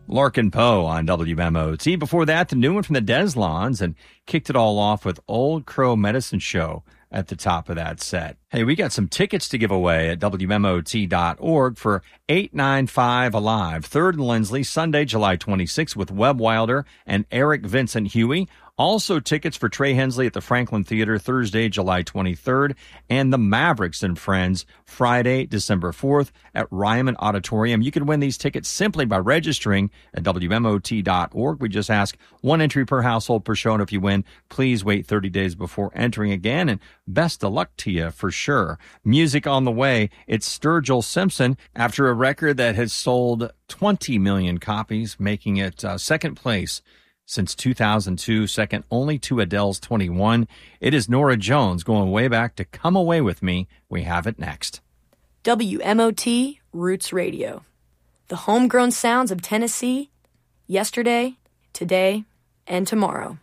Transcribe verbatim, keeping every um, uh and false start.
Larkin Poe on W M O T. Before that, the new one from the Deslons, and kicked it all off with Old Crow Medicine Show at the top of that set. Hey, we got some tickets to give away at W M O T dot org for eight ninety-five Alive, third and Lindsley, Sunday, July twenty-sixth, with Webb Wilder and Eric Vincent Huey. Also tickets for Trey Hensley at the Franklin Theater, Thursday, July twenty-third, and the Mavericks and Friends, Friday, December fourth, at Ryman Auditorium. You can win these tickets simply by registering at W M O T dot org. We just ask one entry per household per show, and if you win, please wait thirty days before entering again, and best of luck to you for sure. Music on the way, it's Sturgill Simpson, after a record that has sold twenty million copies, making it uh, second place since two thousand two, second only to Adele's twenty-one. It is Norah Jones, going way back to Come Away With Me. We have it next. W M O T Roots Radio. The homegrown sounds of Tennessee, yesterday, today, and tomorrow.